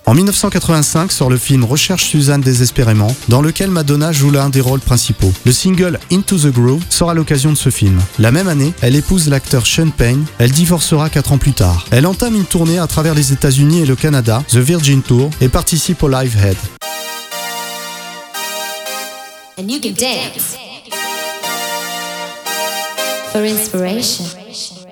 En 1985 sort le film Recherche Suzanne désespérément, dans lequel Madonna joue l'un des rôles principaux. Le single Into the Groove sort à l'occasion de ce film. La même année, elle épouse l'acteur Sean Penn, elle divorcera 4 ans plus tard. Elle entame une tournée à travers les États-Unis et le Canada, The Virgin Tour, et participe au Live Aid. And you can dance for inspiration.